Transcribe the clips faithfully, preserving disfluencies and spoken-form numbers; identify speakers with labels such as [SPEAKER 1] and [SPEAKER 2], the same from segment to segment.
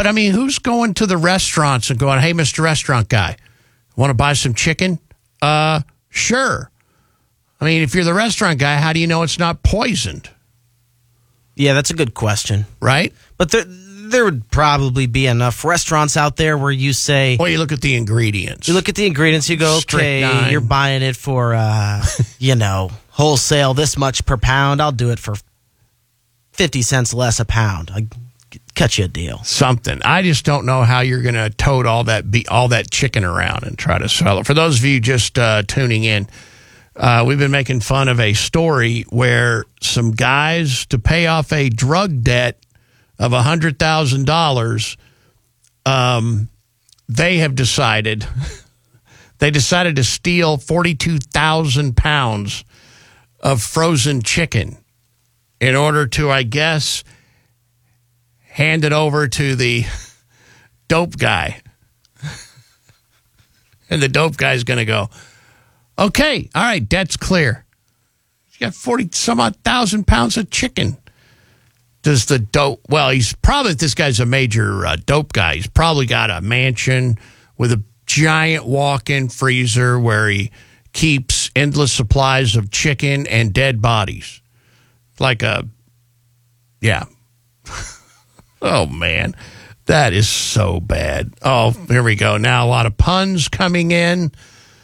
[SPEAKER 1] but I mean, who's going to the restaurants and going, hey, Mister Restaurant Guy, want to buy some chicken? Uh, sure. I mean, if you're the restaurant guy, how do you know it's not poisoned?
[SPEAKER 2] Yeah, that's a good question.
[SPEAKER 1] Right?
[SPEAKER 2] But there, there would probably be enough restaurants out there where you say...
[SPEAKER 1] Well, you look at the ingredients.
[SPEAKER 2] You look at the ingredients, you go, okay,
[SPEAKER 1] Strychnine.
[SPEAKER 2] You're buying it for, uh, you know, wholesale, this much per pound. I'll do it for fifty cents less a pound. I cut you a deal.
[SPEAKER 1] Something. I just don't know how you're going to tote all that be- all that chicken around and try to sell it. For those of you just uh, tuning in, uh, we've been making fun of a story where some guys, to pay off a drug debt of one hundred thousand dollars, um, they have decided, they decided to steal forty-two thousand pounds of frozen chicken in order to, I guess, hand it over to the dope guy. And the dope guy's going to go, okay, all right, debt's clear. You got forty some odd thousand pounds of chicken. Does the dope, well, he's probably, this guy's a major uh, dope guy. He's probably got a mansion with a giant walk-in freezer where he keeps endless supplies of chicken and dead bodies. Like a, yeah. Oh, man. That is so bad. Oh, here we go. Now a lot of puns coming in.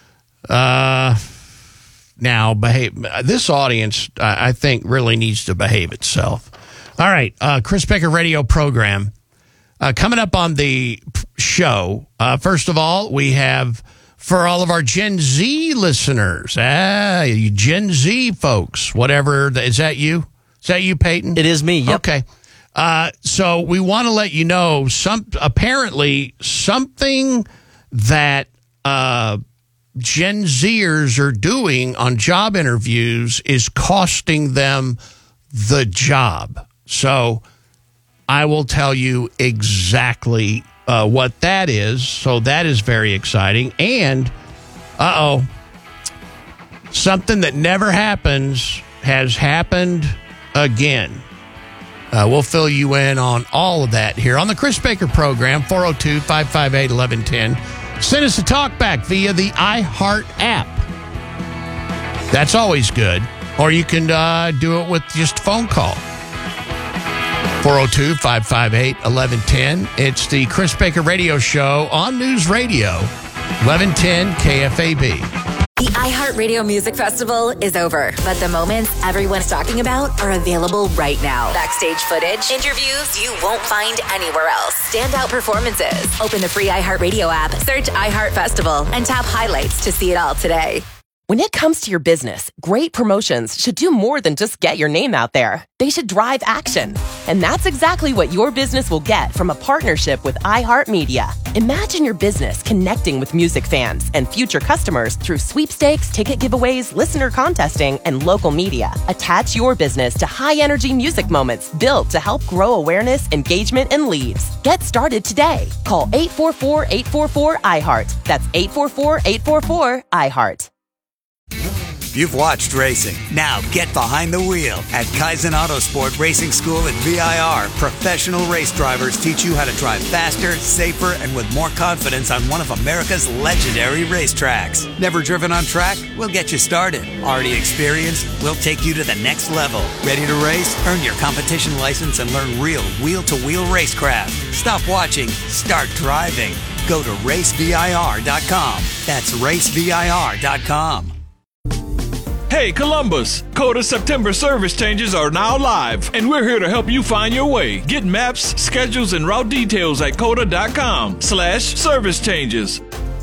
[SPEAKER 1] Uh, now, behave. This audience, I think, really needs to behave itself. All right, uh, Chris Baker radio program. Uh, coming up on the show, uh, first of all, we have, for all of our Gen Z listeners, ah, you Gen Z folks, whatever, is that you? Is that you, Peyton?
[SPEAKER 2] It is me, yep.
[SPEAKER 1] Okay. Uh, so we want to let you know, some apparently something that uh, Gen Zers are doing on job interviews is costing them the job. So I will tell you exactly uh, what that is. So that is very exciting. And, uh-oh, something that never happens has happened again. Uh, we'll fill you in on all of that here on the Chris Baker program, four oh two, five five eight, one one one oh. Send us a talk back via the iHeart app. That's always good. Or you can uh, do it with just a phone call. four oh two, five five eight, one one one oh. It's the Chris Baker Radio Show on News Radio, eleven ten K F A B.
[SPEAKER 3] The iHeartRadio Music Festival is over, but the moments everyone's talking about are available right now. Backstage footage, interviews you won't find anywhere else, standout performances. Open the free iHeartRadio app, search iHeart Festival, and tap highlights to see it all today.
[SPEAKER 4] When it comes to your business, great promotions should do more than just get your name out there. They should drive action. And that's exactly what your business will get from a partnership with iHeartMedia. Imagine your business connecting with music fans and future customers through sweepstakes, ticket giveaways, listener contesting, and local media. Attach your business to high-energy music moments built to help grow awareness, engagement, and leads. Get started today. Call eight four four, eight four four, I heart. That's eight four four, eight four four, I heart.
[SPEAKER 5] You've watched racing. Now get behind the wheel. At Kaizen Autosport Racing School at V I R, professional race drivers teach you how to drive faster, safer, and with more confidence on one of America's legendary racetracks. Never driven on track? We'll get you started. Already experienced? We'll take you to the next level. Ready to race? Earn your competition license and learn real wheel-to-wheel racecraft. Stop watching. Start driving. Go to race V I R dot com. That's race V I R dot com.
[SPEAKER 6] Hey Columbus, Coda September service changes are now live, and we're here to help you find your way. Get maps, schedules, and route details at coda dot com slash service changes.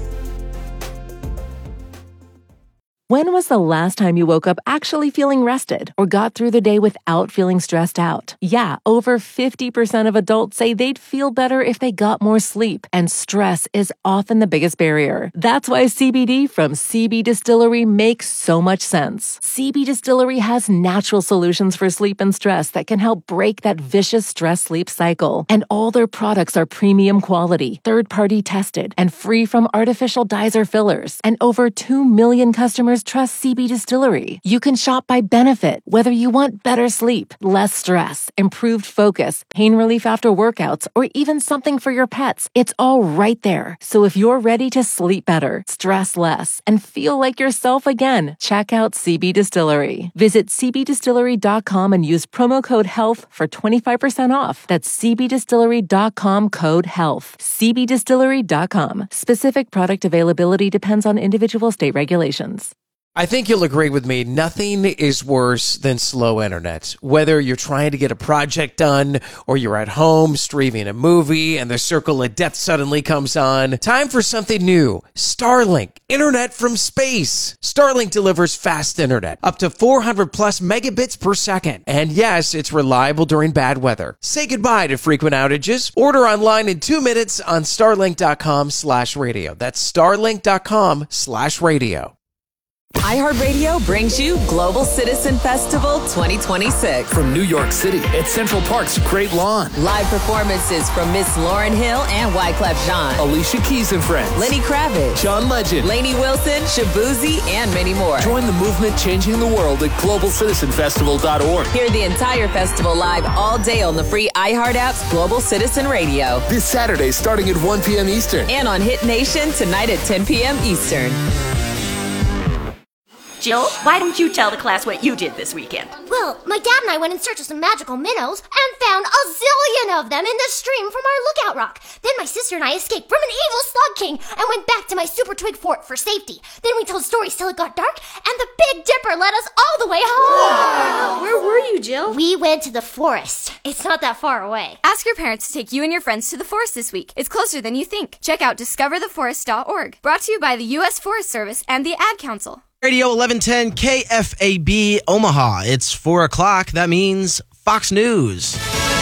[SPEAKER 7] When was the last time you woke up actually feeling rested or got through the day without feeling stressed out? Yeah, over fifty percent of adults say they'd feel better if they got more sleep, and stress is often the biggest barrier. That's why C B D from C B Distillery makes so much sense. C B Distillery has natural solutions for sleep and stress that can help break that vicious stress-sleep cycle. And all their products are premium quality, third-party tested, and free from artificial dyes or fillers. And over two million customers trust C B Distillery. You can shop by benefit, whether you want better sleep, less stress, improved focus, pain relief after workouts, or even something for your pets. It's all right there. So if you're ready to sleep better, stress less, and feel like yourself again, check out C B Distillery. Visit c b distillery dot com and use promo code HEALTH for twenty-five percent off. That's c b distillery dot com code HEALTH. c b distillery dot com. Specific product availability depends on individual state regulations.
[SPEAKER 8] I think you'll agree with me, nothing is worse than slow internet. Whether you're trying to get a project done or you're at home streaming a movie and the circle of death suddenly comes on, time for something new. Starlink, internet from space. Starlink delivers fast internet, up to four hundred plus megabits per second. And yes, it's reliable during bad weather. Say goodbye to frequent outages. Order online in two minutes on starlink dot com slash radio. That's starlink dot com slash radio.
[SPEAKER 3] iHeartRadio brings you Global Citizen Festival twenty twenty-six.
[SPEAKER 9] From New York City at Central Park's Great Lawn.
[SPEAKER 3] Live performances from Miss Lauryn Hill and Wyclef Jean.
[SPEAKER 9] Alicia Keys and Friends.
[SPEAKER 3] Lenny Kravitz.
[SPEAKER 9] John Legend.
[SPEAKER 3] Lainey Wilson, Shabuzi, and many more.
[SPEAKER 9] Join the movement changing the world at global citizen festival dot org.
[SPEAKER 3] Hear the entire festival live all day on the free iHeart app's Global Citizen Radio.
[SPEAKER 9] This Saturday starting at one p.m. Eastern.
[SPEAKER 3] And on Hit Nation tonight at ten p.m. Eastern.
[SPEAKER 10] Jill, why don't you tell the class what you did this weekend?
[SPEAKER 11] Well, my dad and I went in search of some magical minnows and found a zillion of them in the stream from our lookout rock. Then my sister and I escaped from an evil slug king and went back to my super twig fort for safety. Then we told stories till it got dark, and the Big Dipper led us all the way home.
[SPEAKER 10] Wow. Where were you, Jill?
[SPEAKER 11] We went to the forest. It's not that far away.
[SPEAKER 12] Ask your parents to take you and your friends to the forest this week. It's closer than you think. Check out discover the forest dot org. Brought to you by the U S Forest Service and the Ad Council.
[SPEAKER 2] Radio eleven ten K F A B Omaha. It's four o'clock. That means Fox News.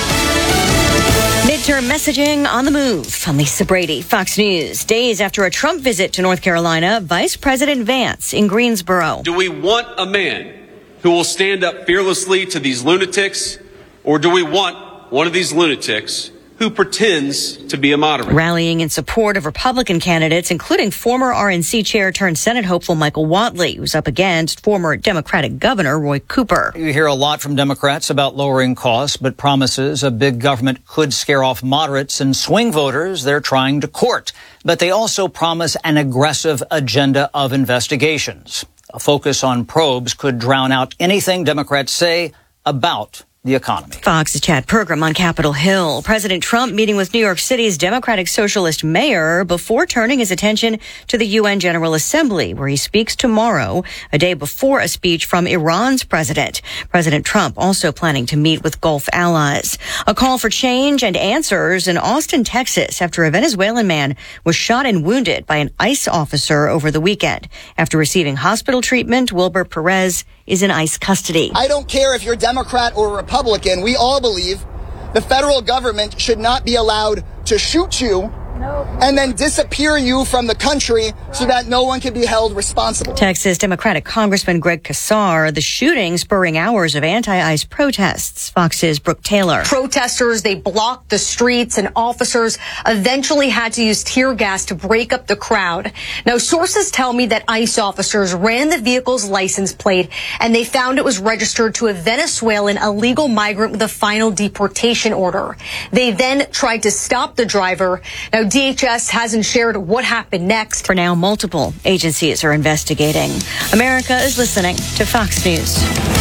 [SPEAKER 13] Midterm messaging on the move. I'm Lisa Brady, Fox News. Days after a Trump visit to North Carolina, Vice President Vance in Greensboro.
[SPEAKER 14] Do we want a man who will stand up fearlessly to these lunatics, or do we want one of these lunatics who pretends to be a moderate?
[SPEAKER 13] Rallying in support of Republican candidates, including former R N C chair turned Senate hopeful Michael Whatley, who's up against former Democratic Governor Roy Cooper.
[SPEAKER 15] You hear a lot from Democrats about lowering costs, but promises a big government could scare off moderates and swing voters they're trying to court. But they also promise an aggressive agenda of investigations. A focus on probes could drown out anything Democrats say about the economy.
[SPEAKER 13] Fox's Chad Pergram on Capitol Hill. President Trump meeting with New York City's Democratic Socialist mayor before turning his attention to the U N General Assembly, where he speaks tomorrow, a day before a speech from Iran's president. President Trump also planning to meet with Gulf allies. A call for change and answers in Austin, Texas, after a Venezuelan man was shot and wounded by an ICE officer over the weekend. After receiving hospital treatment, Wilbert Perez is in ICE custody.
[SPEAKER 16] I don't care if you're Democrat or Republican. We all believe the federal government should not be allowed to shoot you and then disappear you from the country so that no one can be held responsible.
[SPEAKER 13] Texas Democratic Congressman Greg Casar, the shooting spurring hours of anti-ICE protests. Fox's Brooke Taylor.
[SPEAKER 17] Protesters, they blocked the streets, and officers eventually had to use tear gas to break up the crowd. Now, sources tell me that ICE officers ran the vehicle's license plate, and they found it was registered to a Venezuelan illegal migrant with a final deportation order. They then tried to stop the driver. Now, D H S hasn't shared what happened next.
[SPEAKER 13] For now, multiple agencies are investigating. America is listening to Fox News.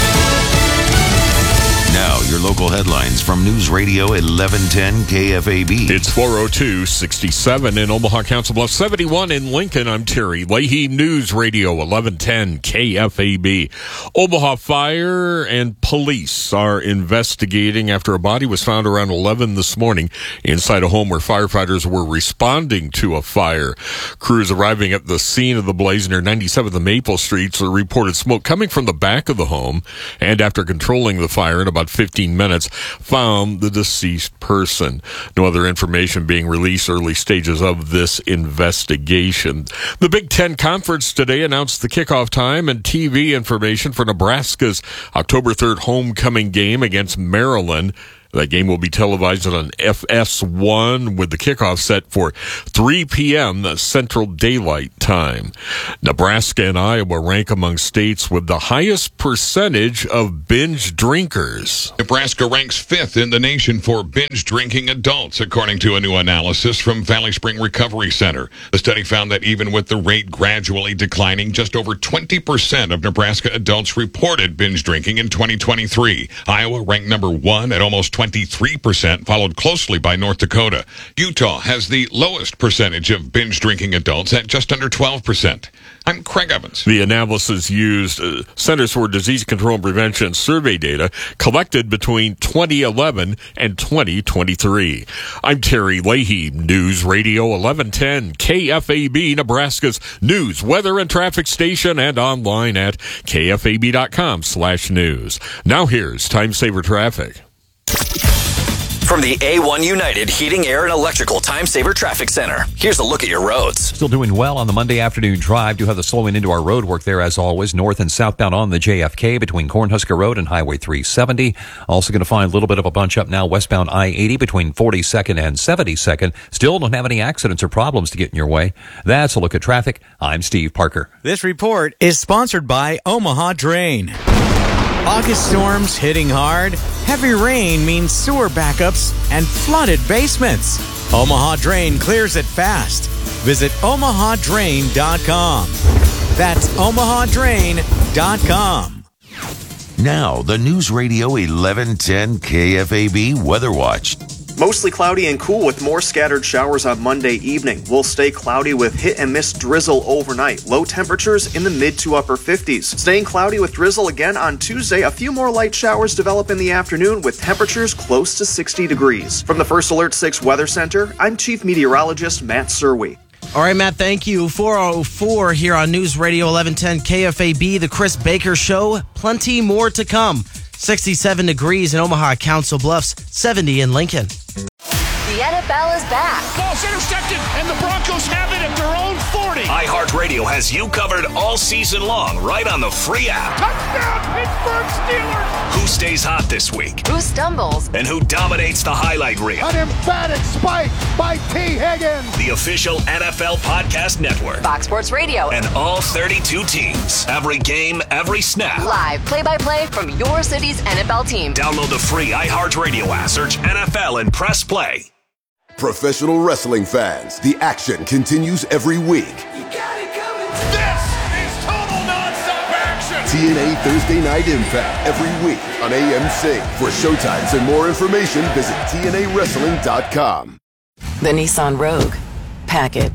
[SPEAKER 18] Now, your local headlines from News Radio eleven ten K F A B.
[SPEAKER 6] It's four oh two, sixty-seven in Omaha, Council Bluffs, seventy-one in Lincoln. I'm Terry Leahy, News Radio eleven ten K F A B. Omaha Fire and police are investigating after a body was found around eleven this morning inside a home where firefighters were responding to a fire. Crews arriving at the scene of the blaze near ninety-seventh and Maple Streets reported smoke coming from the back of the home, and after controlling the fire in about fifteen minutes, found the deceased person. No other information being released. Early stages of this investigation. The Big Ten Conference today announced the kickoff time and T V information for Nebraska's October third homecoming game against Maryland
[SPEAKER 19] That game will be televised on F S one with the kickoff set for three p.m. Central Daylight Time. Nebraska and Iowa rank among states with the highest percentage of binge drinkers.
[SPEAKER 20] Nebraska ranks fifth in the nation for binge drinking adults, according to a new analysis from Valley Spring Recovery Center. The study found that even with the rate gradually declining, just over twenty percent of Nebraska adults reported binge drinking in twenty twenty-three. Iowa ranked number one at almost twenty-three percent, followed closely by North Dakota. Utah has the lowest percentage of binge drinking adults at just under twelve percent. I'm Craig Evans.
[SPEAKER 19] The analysis used uh, Centers for Disease Control and Prevention survey data collected between twenty eleven and twenty twenty-three. I'm Terry Leahy, News Radio eleven ten K F A B, Nebraska's news, weather, and traffic station, and online at K F A B dot com slash news. Now here's Time Saver Traffic.
[SPEAKER 21] From the A one United Heating, Air, and Electrical Time Saver Traffic Center, here's a look at your roads.
[SPEAKER 22] Still doing well on the Monday afternoon drive. Do have the slowing into our road work there as always. North and southbound on the J F K between Cornhusker Road and Highway three seventy. Also going to find a little bit of a bunch up now westbound I eighty between forty-second and seventy-second. Still don't have any accidents or problems to get in your way. That's a look at traffic. I'm Steve Parker.
[SPEAKER 23] This report is sponsored by Omaha Drain. August storms hitting hard. Heavy rain means sewer backups and flooded basements. Omaha Drain clears it fast. Visit omaha drain dot com. That's omaha drain dot com.
[SPEAKER 18] Now, the News Radio eleven ten K F A B Weather Watch.
[SPEAKER 24] Mostly cloudy and cool with more scattered showers on Monday evening. We'll stay cloudy with hit and miss drizzle overnight. Low temperatures in the mid to upper fifties. Staying cloudy with drizzle again on Tuesday. A few more light showers develop in the afternoon with temperatures close to sixty degrees. From the First Alert six Weather Center, I'm Chief Meteorologist Matt Serwe.
[SPEAKER 2] All right, Matt, thank you. four oh four here on News Radio eleven ten K F A B, The Chris Baker Show. Plenty more to come. sixty-seven degrees in Omaha, Council Bluffs, seventy in Lincoln.
[SPEAKER 3] The N F L is back.
[SPEAKER 25] Ball's intercepted, and the Broncos have it at their own forty.
[SPEAKER 21] iHeartRadio has you covered all season long, right on the free app.
[SPEAKER 25] Touchdown, Pittsburgh Steelers!
[SPEAKER 21] Who stays hot this week?
[SPEAKER 3] Who stumbles?
[SPEAKER 21] And who dominates the highlight reel?
[SPEAKER 25] An emphatic spike by T. Higgins.
[SPEAKER 21] The official N F L Podcast Network.
[SPEAKER 3] Fox Sports Radio.
[SPEAKER 21] And all thirty-two teams. Every game, every snap.
[SPEAKER 3] Live play-by-play from your city's N F L team.
[SPEAKER 21] Download the free iHeartRadio app, search N F L, and press play.
[SPEAKER 26] Professional wrestling fans, the action continues every week.
[SPEAKER 25] You got it coming. This is total nonstop action.
[SPEAKER 26] T N A Thursday Night Impact every week on A M C. For showtimes and more information, visit T N A wrestling dot com.
[SPEAKER 27] The Nissan Rogue. Pack it.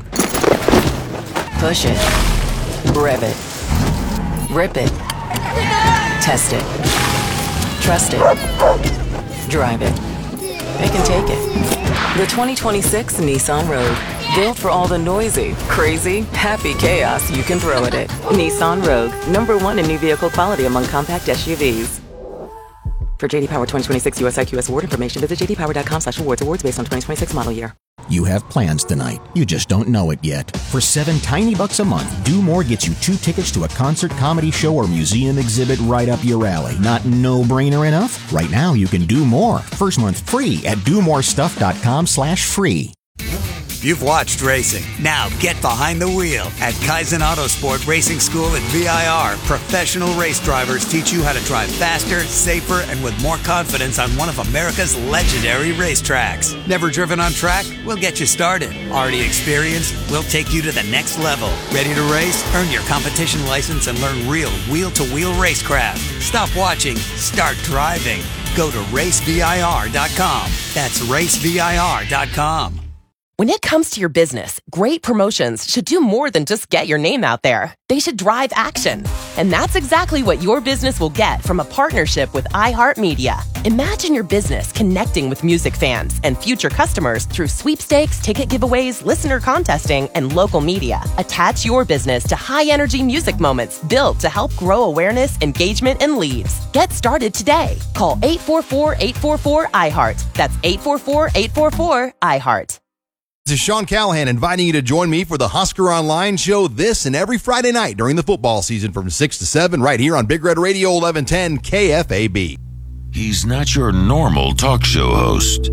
[SPEAKER 27] Push it. Rev it. Rip it. Test it. Trust it. Drive it. It can take it. The twenty twenty-six Nissan Rogue. Built for all the noisy, crazy, happy chaos you can throw at it. Nissan Rogue. Number one in new vehicle quality among compact S U Vs. For J D Power twenty twenty-six U S I Q S award information, visit j d power dot com slash awards. Awards based on twenty twenty-six model year.
[SPEAKER 28] You have plans tonight. You just don't know it yet. For seven tiny bucks a month, Do More gets you two tickets to a concert, comedy show, or museum exhibit right up your alley. Not no-brainer enough? Right now, you can do more. First month free at do more stuff dot com slash free.
[SPEAKER 5] You've watched racing. Now get behind the wheel at Kaizen Autosport Racing School at V I R. Professional race drivers teach you how to drive faster, safer, and with more confidence on one of America's legendary racetracks. Never driven on track? We'll get you started. Already experienced? We'll take you to the next level. Ready to race? Earn your competition license and learn real wheel-to-wheel racecraft. Stop watching. Start driving. Go to race V I R dot com. That's race V I R dot com.
[SPEAKER 4] When it comes to your business, great promotions should do more than just get your name out there. They should drive action. And that's exactly what your business will get from a partnership with iHeartMedia. Imagine your business connecting with music fans and future customers through sweepstakes, ticket giveaways, listener contesting, and local media. Attach your business to high-energy music moments built to help grow awareness, engagement, and leads. Get started today. Call eight four four, eight four four, I heart. That's eight four four, eight four four, I heart.
[SPEAKER 29] This is Sean Callahan inviting you to join me for the Husker Online show this and every Friday night during the football season from six to seven right here on Big Red Radio eleven ten K F A B.
[SPEAKER 18] He's not your normal talk show host.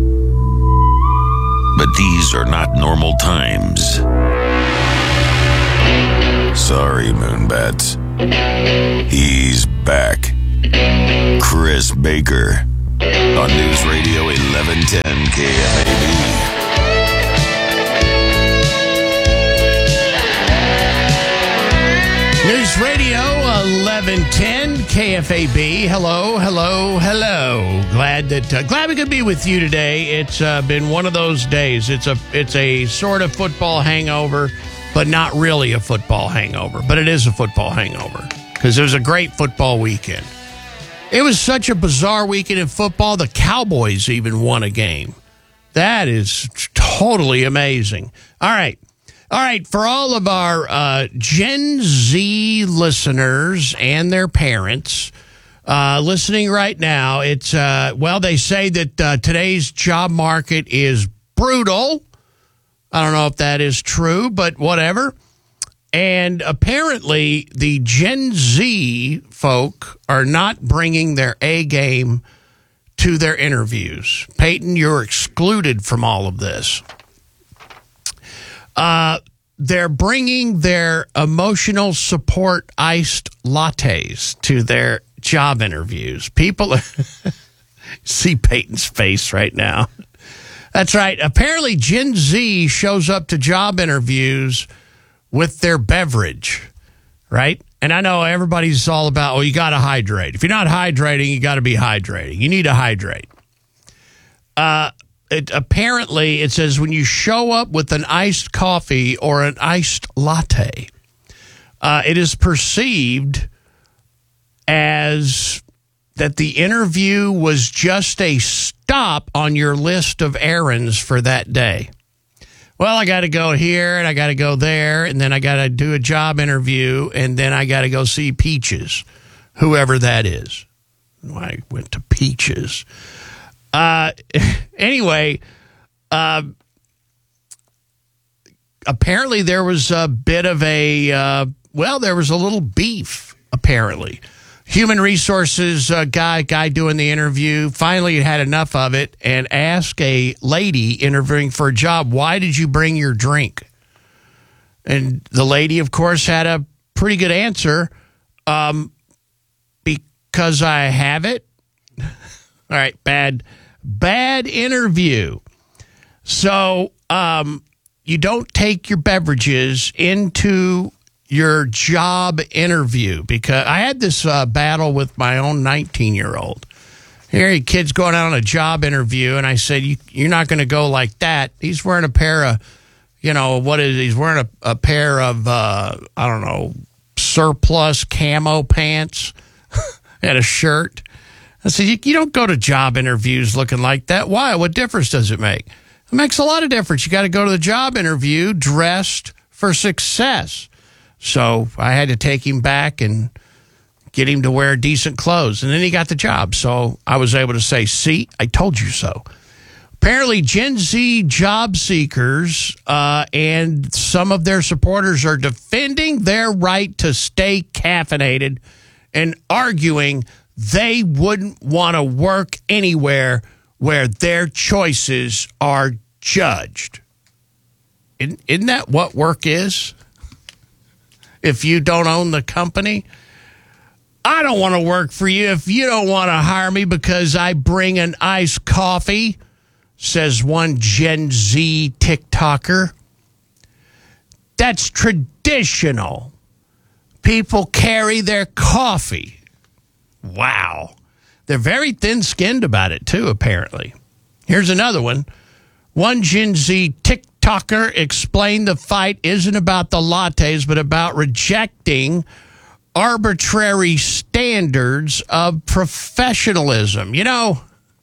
[SPEAKER 18] But these are not normal times. Sorry, Moonbats. He's back. Chris Baker on News Radio eleven ten K F A B.
[SPEAKER 1] News Radio eleven ten K F A B. Hello, hello, hello. Glad that uh, glad we could be with you today. It's uh, been one of those days. It's a it's a sort of football hangover, but not really a football hangover. But it is a football hangover because it was a great football weekend. It was such a bizarre weekend in football. The Cowboys even won a game. That is totally amazing. All right. All right, for all of our uh, Gen Z listeners and their parents uh, listening right now, it's, uh, well, they say that uh, today's job market is brutal. I don't know if that is true, but whatever. And apparently the Gen Z folk are not bringing their A game to their interviews. Peyton, you're excluded from all of this. Uh, they're bringing their emotional support iced lattes to their job interviews. People see Peyton's face right now. That's right. Apparently, Gen Z shows up to job interviews with their beverage, right? And I know everybody's all about, oh, you got to hydrate. If you're not hydrating, you got to be hydrating. You need to hydrate. Uh, It, apparently, it says when you show up with an iced coffee or an iced latte, uh, it is perceived as that the interview was just a stop on your list of errands for that day. Well, I got to go here and I got to go there, and then I got to do a job interview, and then I got to go see Peaches, whoever that is. I went to Peaches. Uh, anyway, uh, apparently there was a bit of a, uh, well, there was a little beef, apparently. Human resources uh, guy, guy doing the interview finally had enough of it and asked a lady interviewing for a job, why did you bring your drink? And the lady, of course, had a pretty good answer, um, because I have it. All right, bad, bad interview. So um, you don't take your beverages into your job interview, because I had this uh, battle with my own nineteen-year-old. Here, a kid's going out on a job interview, and I said, you, you're not going to go like that. He's wearing a pair of, you know, what is he's wearing a, a pair of, uh, I don't know, surplus camo pants and a shirt. I said, you, you don't go to job interviews looking like that. Why? What difference does it make? It makes a lot of difference. You got to go to the job interview dressed for success. So I had to take him back and get him to wear decent clothes. And then he got the job. So I was able to say, see, I told you so. Apparently, Gen Z job seekers uh, and some of their supporters are defending their right to stay caffeinated and arguing they wouldn't want to work anywhere where their choices are judged. Isn't, isn't that what work is? If you don't own the company? I don't want to work for you if you don't want to hire me because I bring an iced coffee, says one Gen Z TikToker. That's traditional. People carry their coffee. Wow. They're very thin-skinned about it, too, apparently. Here's another one. One Gen Z TikToker explained the fight isn't about the lattes, but about rejecting arbitrary standards of professionalism. You know,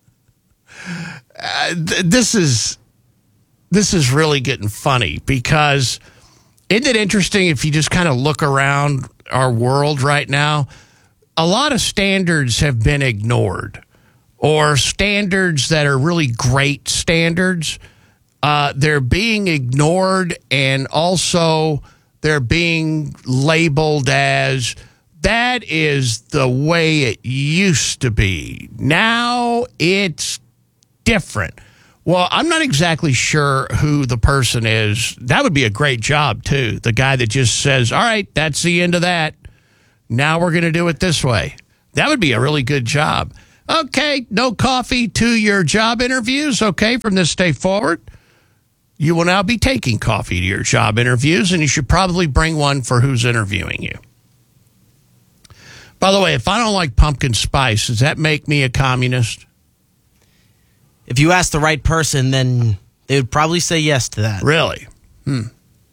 [SPEAKER 1] uh, th- this is this is really getting funny, because isn't it interesting if you just kind of look around our world right now? A lot of standards have been ignored, or standards that are really great standards. Uh, they're being ignored, and also they're being labeled as that is the way it used to be. Now it's different. Well, I'm not exactly sure who the person is. That would be a great job, too. The guy that just says, all right, that's the end of that. Now we're going to do it this way. That would be a really good job. Okay, no coffee to your job interviews. Okay, from this day forward, you will now be taking coffee to your job interviews, and you should probably bring one for who's interviewing you. By the way, if I don't like pumpkin spice, does that make me a communist?
[SPEAKER 2] If you ask the right person, then they would probably say yes to that.
[SPEAKER 1] Really? Hmm.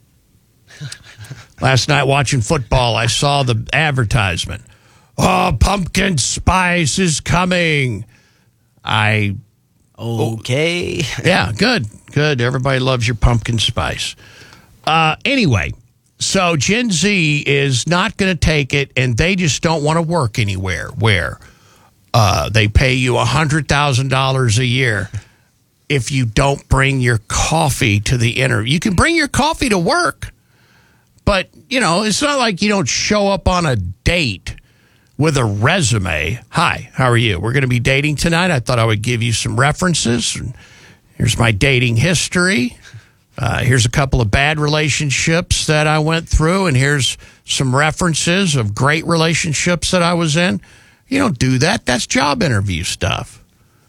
[SPEAKER 1] Last night watching football, I saw the advertisement. Oh, pumpkin spice is coming. I...
[SPEAKER 2] Okay.
[SPEAKER 1] Yeah, good, good. Everybody loves your pumpkin spice. Uh, anyway, so Gen Z is not going to take it, and they just don't want to work anywhere where uh, they pay you one hundred thousand dollars a year if you don't bring your coffee to the interview. You can bring your coffee to work, but, you know, it's not like you don't show up on a date with a resume. Hi, how are you? We're going to be dating tonight. I thought I would give you some references. Here's my dating history. Uh, here's a couple of bad relationships that I went through, and here's some references of great relationships that I was in. You don't do that. That's job interview stuff.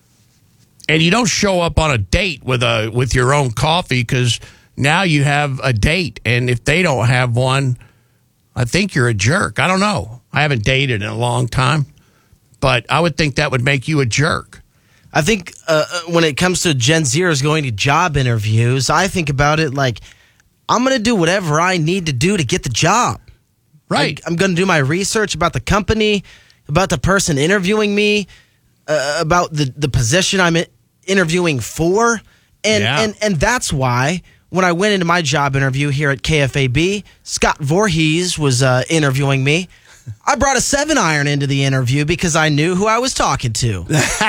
[SPEAKER 1] And you don't show up on a date with a with your own coffee, because now you have a date, and if they don't have one, I think you're a jerk. I don't know. I haven't dated in a long time, but I would think that would make you a jerk.
[SPEAKER 2] I think uh, when it comes to Gen Zers going to job interviews, I think about it like, I'm going to do whatever I need to do to get the job.
[SPEAKER 1] Right.
[SPEAKER 2] Like, I'm going to do my research about the company, about the person interviewing me, uh, about the, the position I'm interviewing for. And,
[SPEAKER 1] Yeah.
[SPEAKER 2] and, and that's why when I went into my job interview here at K F A B, Scott Voorhees was uh, interviewing me. I brought a seven iron into the interview because I knew who I was talking to.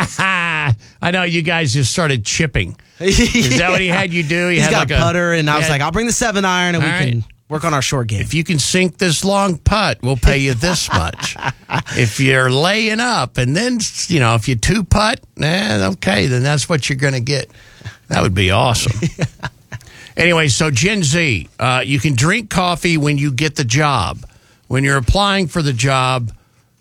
[SPEAKER 1] I know you guys just started chipping. Is that what he had you do? He
[SPEAKER 2] He's
[SPEAKER 1] had
[SPEAKER 2] got
[SPEAKER 1] like
[SPEAKER 2] a putter, and I was
[SPEAKER 1] had-
[SPEAKER 2] like, I'll bring the seven iron, and
[SPEAKER 1] All
[SPEAKER 2] we
[SPEAKER 1] right.
[SPEAKER 2] can work on our short game.
[SPEAKER 1] If you can sink this long putt, we'll pay you this much. If you're laying up, and then, you know, if you two putt, eh, okay, then that's what you're going to get. That would be awesome. Anyway, so Gen Z, uh, you can drink coffee when you get the job. When you're applying for the job,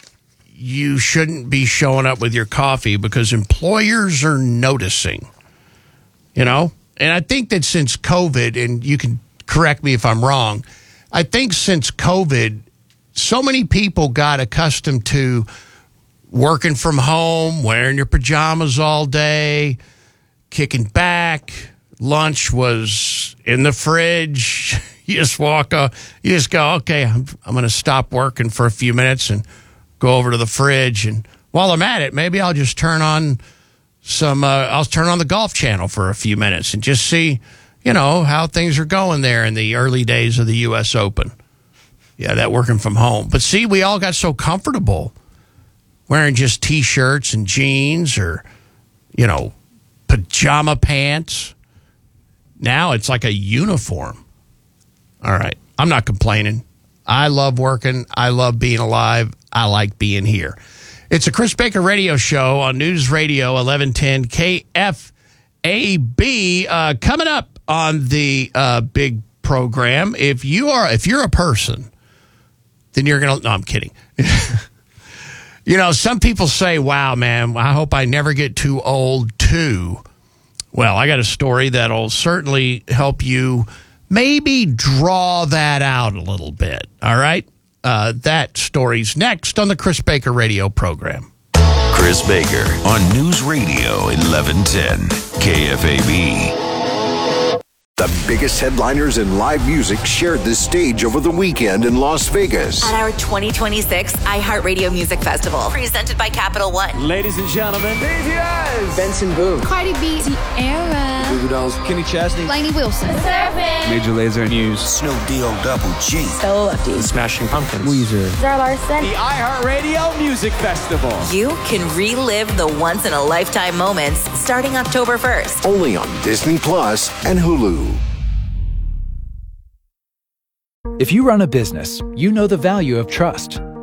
[SPEAKER 1] you shouldn't be showing up with your coffee because employers are noticing, you know? And I think that since COVID, and you can correct me if I'm wrong, I think since COVID, so many people got accustomed to working from home, wearing your pajamas all day, kicking back. Lunch was in the fridge. You just walk up, you just go, okay, I'm, I'm going to stop working for a few minutes and go over to the fridge. And while I'm at it, maybe I'll just turn on some, uh, I'll turn on the Golf Channel for a few minutes and just see, you know, how things are going there in the early days of the U S Open. Yeah, that working from home. But see, we all got so comfortable wearing just T-shirts and jeans or, you know, pajama pants. Now it's like a uniform. All right. I'm not complaining. I love working. I love being alive. I like being here. It's a Chris Baker radio show on News Radio eleven ten K F A B. Uh, coming up on the uh, big program, if you are, if you're a person, then you're going to, no, I'm kidding. You know, some people say, wow, man, I hope I never get too old too. Well, I got a story that'll certainly help you maybe draw that out a little bit. All right? Uh, that story's next on the Chris Baker radio program.
[SPEAKER 18] Chris Baker on News Radio eleven ten K F A B.
[SPEAKER 7] The biggest headliners in live music shared the stage over the weekend in Las Vegas.
[SPEAKER 3] At our twenty twenty-six iHeartRadio Music Festival, presented by Capital One.
[SPEAKER 8] Ladies and gentlemen, B T S,
[SPEAKER 9] Benson Boone,
[SPEAKER 8] Cardi B,
[SPEAKER 9] Tierra,
[SPEAKER 8] Goo Goo Dolls, Kenny Chesney,
[SPEAKER 9] Lainey Wilson, Surfing,
[SPEAKER 8] Major Lazer News,
[SPEAKER 7] Snoop D O Double G,
[SPEAKER 9] Stella Lefty,
[SPEAKER 8] Smashing Pumpkins, Weezer,
[SPEAKER 9] Zara Larson.
[SPEAKER 8] The iHeartRadio Music Festival.
[SPEAKER 3] You can relive the once-in-a-lifetime moments starting October first.
[SPEAKER 7] Only on Disney Plus and Hulu.
[SPEAKER 10] If you run a business, you know the value of trust.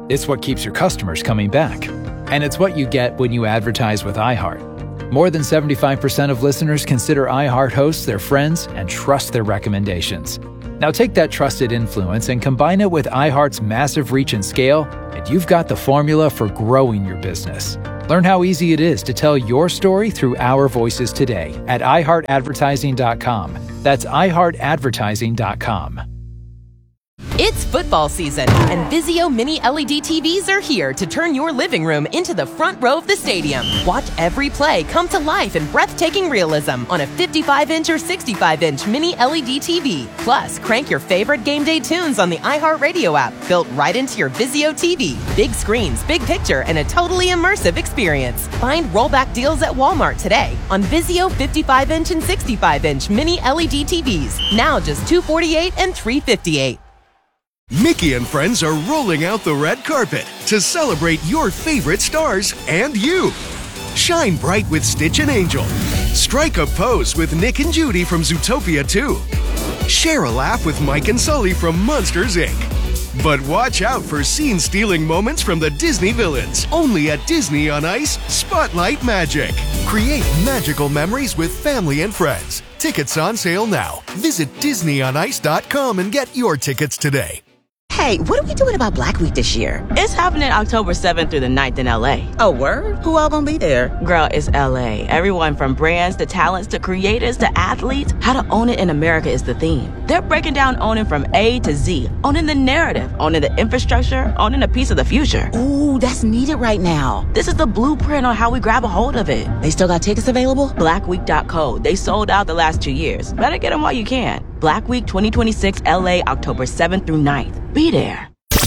[SPEAKER 6] It's what keeps your customers coming back. And it's what you get when you advertise with iHeart. More than seventy-five percent of listeners consider iHeart hosts their friends and trust their recommendations. Now take that trusted influence and combine it with iHeart's massive reach and scale, and you've got the formula for growing your business. Learn how easy it is to tell your story through our voices today at i heart advertising dot com. That's i heart advertising dot com.
[SPEAKER 4] It's football season, and Vizio Mini L E D T Vs are here to turn your living room into the front row of the stadium. Watch every play come to life in breathtaking realism on a fifty-five inch or sixty-five inch Mini L E D T V. Plus, crank your favorite game day tunes on the iHeartRadio app, built right into your Vizio T V. Big screens, big picture, and a totally immersive experience. Find rollback deals at Walmart today on Vizio fifty-five inch and sixty-five inch Mini L E D T Vs. Now just two hundred forty-eight dollars and three hundred fifty-eight dollars.
[SPEAKER 10] Mickey and friends are rolling out the red carpet to celebrate your favorite stars and you. Shine bright with Stitch and Angel. Strike a pose with Nick and Judy from Zootopia two. Share a laugh with Mike and Sully from Monsters, Incorporated. But watch out for scene-stealing moments from the Disney villains. Only at Disney on Ice, Spotlight Magic. Create magical memories with family and friends. Tickets on sale now. Visit disney on ice dot com and get your tickets today.
[SPEAKER 11] Hey, what are we doing about Black Week this year?
[SPEAKER 12] It's happening October seventh through the ninth in L A.
[SPEAKER 11] Oh, word? Who all gonna be there?
[SPEAKER 12] Girl, it's L A. Everyone from brands to talents to creators to athletes. How to own it in America is the theme. They're breaking down owning from A to Z. Owning the narrative, owning the infrastructure, owning a piece of the future.
[SPEAKER 11] Ooh, that's needed right now.
[SPEAKER 12] This is the blueprint on how we grab a hold of it.
[SPEAKER 11] They still got tickets available?
[SPEAKER 12] black week dot co. They sold out the last two years. Better get them while you can. Black Week twenty twenty-six L A, October seventh through ninth. Be there.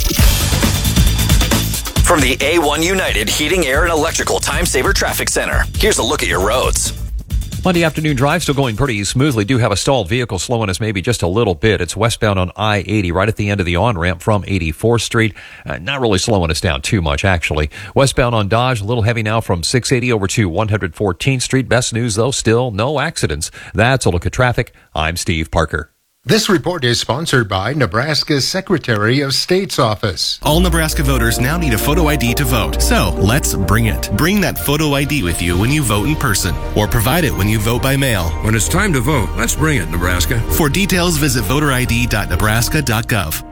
[SPEAKER 21] From the A one United Heating, Air, and Electrical Time Saver Traffic Center, here's a look at your roads.
[SPEAKER 22] Monday afternoon drive still going pretty smoothly. Do have a stalled vehicle slowing us maybe just a little bit. It's westbound on I eighty right at the end of the on-ramp from eighty-fourth Street. Uh, not really slowing us down too much, actually. Westbound on Dodge, a little heavy now from six eighty over to one hundred fourteenth Street. Best news, though, still no accidents. That's a look at traffic. I'm Steve Parker.
[SPEAKER 13] This report is sponsored by Nebraska's Secretary of State's office.
[SPEAKER 14] All Nebraska voters now need a photo I D to vote. So let's bring it. Bring that photo I D with you when you vote in person, or provide it when you vote by mail.
[SPEAKER 15] When it's time to vote, let's bring it, Nebraska.
[SPEAKER 14] For details, visit voter I D dot nebraska dot gov.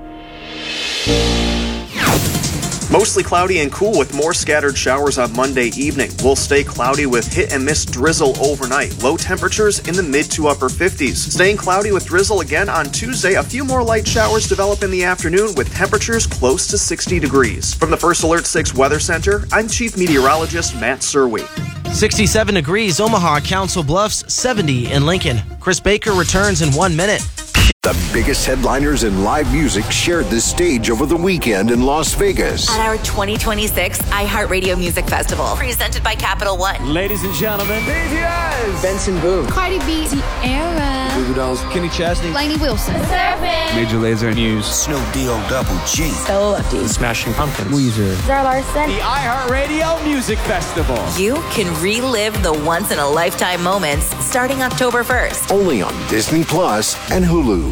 [SPEAKER 24] Mostly cloudy and cool with more scattered showers on Monday evening. We'll stay cloudy with hit and miss drizzle overnight. Low temperatures in the mid to upper fifties. Staying cloudy with drizzle again on Tuesday. A few more light showers develop in the afternoon with temperatures close to sixty degrees. From the First Alert six Weather Center, I'm Chief Meteorologist Matt Serwe.
[SPEAKER 2] sixty-seven degrees, Omaha, Council Bluffs, seventy in Lincoln. Chris Baker returns in one minute.
[SPEAKER 7] The biggest headliners in live music shared the stage over the weekend in Las Vegas.
[SPEAKER 3] At our twenty twenty-six iHeartRadio Music Festival, presented by Capital One.
[SPEAKER 8] Ladies and gentlemen, B T S,
[SPEAKER 9] Benson Boone, Cardi B, Sierra,
[SPEAKER 8] Goo Goo Dolls, Kenny Chesney,
[SPEAKER 9] Lainey Wilson, Surfing,
[SPEAKER 8] Major Lazer News,
[SPEAKER 5] Snoop D-O Double G,
[SPEAKER 9] So Lucky,
[SPEAKER 8] Smashing Pumpkins, Weezer,
[SPEAKER 9] Zara Larson,
[SPEAKER 8] the iHeartRadio Music Festival.
[SPEAKER 3] You can relive the once-in-a-lifetime moments starting October first.
[SPEAKER 7] Only on Disney Plus and Hulu.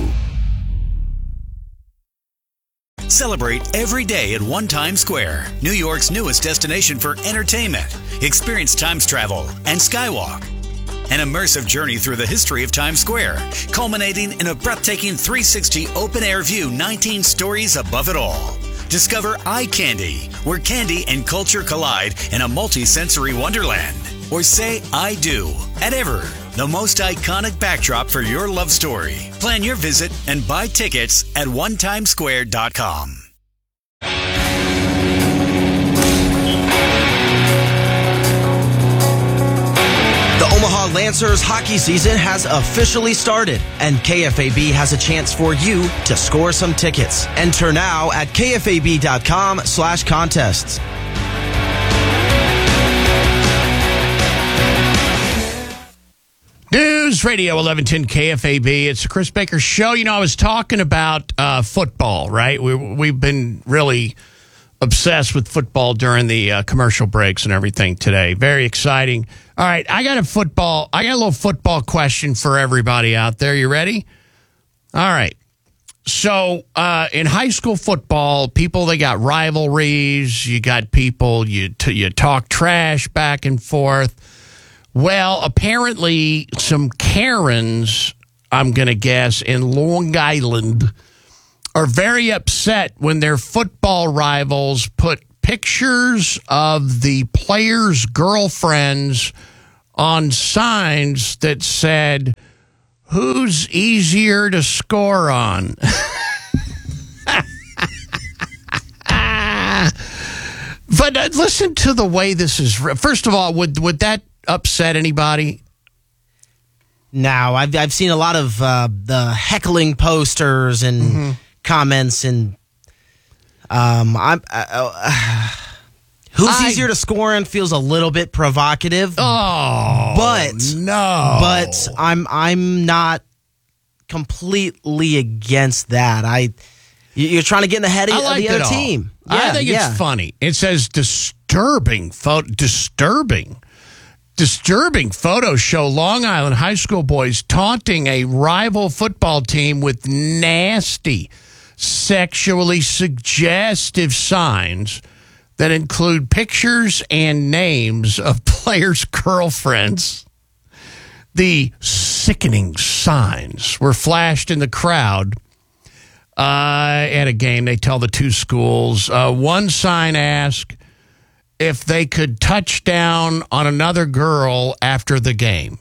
[SPEAKER 16] Celebrate every day at One Times Square, New York's newest destination for entertainment. Experience Times travel and Skywalk. An immersive journey through the history of Times Square, culminating in a breathtaking three sixty open-air view, nineteen stories above it all. Discover Eye Candy, where candy and culture collide in a multi-sensory wonderland. Or say I do at Ever, the most iconic backdrop for your love story. Plan your visit and buy tickets at one times square dot com.
[SPEAKER 2] The Omaha Lancers hockey season has officially started, and K F A B has a chance for you to score some tickets. Enter now at K F A B dot com slash contests.
[SPEAKER 1] News Radio eleven ten K F A B. It's the Chris Baker Show. You know, I was talking about uh, football, right? We, we've been really obsessed with football during the uh, commercial breaks and everything today. Very exciting. All right, I got a football. I got a little football question for everybody out there. You ready? All right. So uh, in high school football, people, they got rivalries. You got people, you, t- you talk trash back and forth. Well, apparently some Karens, I'm going to guess, in Long Island are very upset when their football rivals put pictures of the players' girlfriends on signs that said, "Who's easier to score on?" But uh, listen to the way this is. First of all, would would that upset anybody?
[SPEAKER 2] Now, I've I've seen a lot of uh, the heckling posters and mm-hmm. comments, and um, I'm uh, uh, who's I, easier to score on feels a little bit provocative.
[SPEAKER 1] Oh,
[SPEAKER 2] but
[SPEAKER 1] no,
[SPEAKER 2] but I'm I'm not completely against that. I you're trying to get in the head of,
[SPEAKER 1] like
[SPEAKER 2] of the other
[SPEAKER 1] all.
[SPEAKER 2] team.
[SPEAKER 1] Yeah, I think
[SPEAKER 2] yeah.
[SPEAKER 1] it's funny. It says disturbing photo, disturbing. Disturbing photos show Long Island high school boys taunting a rival football team with nasty, sexually suggestive signs that include pictures and names of players' girlfriends. The sickening signs were flashed in the crowd uh, at a game. They tell the two schools. Uh, one sign asked if they could touch down on another girl after the game.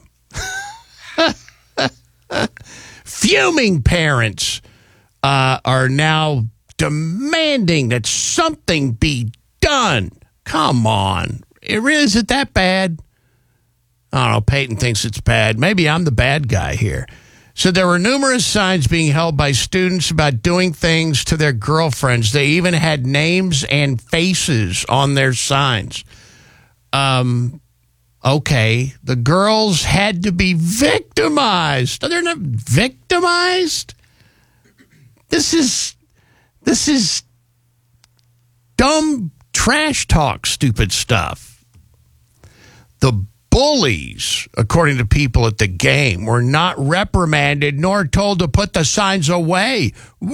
[SPEAKER 1] Fuming parents uh, are now demanding that something be done. Come on. It really, is it that bad? I don't know. Peyton thinks it's bad. Maybe I'm the bad guy here. So there were numerous signs being held by students about doing things to their girlfriends. They even had names and faces on their signs. Um, okay, the girls had to be victimized. They're not victimized. This is this is dumb trash talk, stupid stuff. The bullies, according to people at the game, were not reprimanded nor told to put the signs away.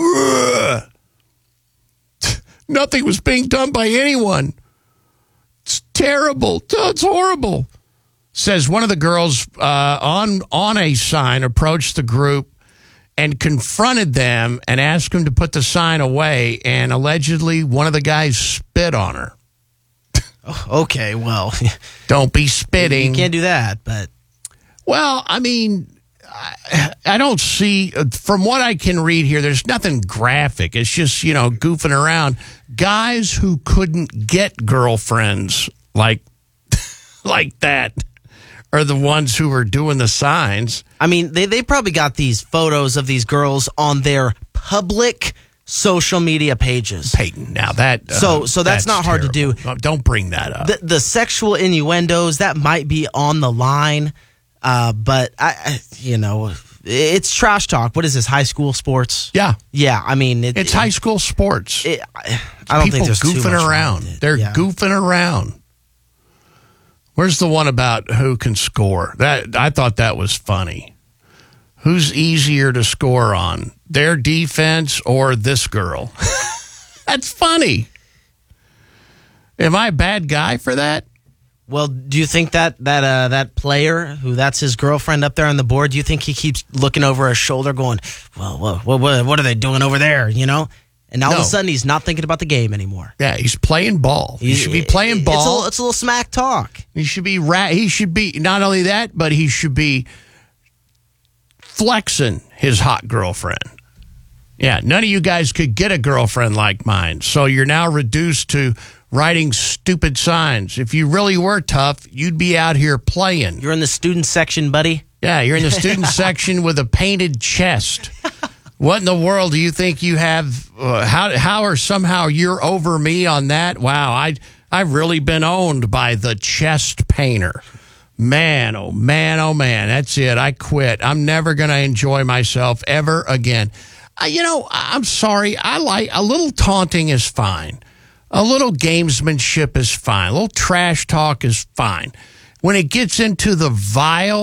[SPEAKER 1] Nothing was being done by anyone. It's terrible. It's horrible. Says one of the girls uh, on, on a sign approached the group and confronted them and asked them to put the sign away, and allegedly one of the guys spit on her.
[SPEAKER 2] Okay, well,
[SPEAKER 1] don't be spitting.
[SPEAKER 2] You can't do that, but
[SPEAKER 1] well, I mean, I, I don't see from what I can read here. There's nothing graphic. It's just, you know, goofing around. Guys who couldn't get girlfriends like like that are the ones who were doing the signs.
[SPEAKER 2] I mean, they they probably got these photos of these girls on their public social media pages.
[SPEAKER 1] Peyton, now that uh,
[SPEAKER 2] so so that's, that's not hard
[SPEAKER 1] terrible.
[SPEAKER 2] to do.
[SPEAKER 1] Don't bring that up.
[SPEAKER 2] The, the sexual innuendos that might be on the line, uh, but I, I, you know, it's trash talk. What is this? High school sports?
[SPEAKER 1] Yeah,
[SPEAKER 2] yeah. I mean, it,
[SPEAKER 1] it's
[SPEAKER 2] it,
[SPEAKER 1] high school sports.
[SPEAKER 2] It, I, I don't
[SPEAKER 1] People
[SPEAKER 2] think there's
[SPEAKER 1] goofing
[SPEAKER 2] too much
[SPEAKER 1] around. They're
[SPEAKER 2] yeah.
[SPEAKER 1] goofing around. Where's the one about who can score? That I thought that was funny. Who's easier to score on, their defense or this girl? That's funny. Am I a bad guy for that?
[SPEAKER 2] Well, do you think that that uh, that player who that's his girlfriend up there on the board? Do you think he keeps looking over his shoulder, going, "Well, what what, what are they doing over there?" You know, and all
[SPEAKER 1] no.
[SPEAKER 2] of a sudden he's not thinking about the game anymore.
[SPEAKER 1] Yeah, he's playing ball. He, he should be playing ball.
[SPEAKER 2] It's a, little, it's a little smack talk.
[SPEAKER 1] He should be ra- He should be not only that, but he should be flexing his hot girlfriend. Yeah, none of you guys could get a girlfriend like mine, so you're now reduced to writing stupid signs. If you really were tough, you'd be out here playing.
[SPEAKER 2] You're in the student section, buddy.
[SPEAKER 1] Yeah, you're in the student section with a painted chest. What in the world do you think you have? Uh, how how or somehow you're over me on that? Wow, I I've really been owned by the chest painter. Man, oh man, oh man, that's it. I quit. I'm never going to enjoy myself ever again. Uh, you know, I'm sorry. I like a little taunting is fine. A little gamesmanship is fine. A little trash talk is fine. When it gets into the vile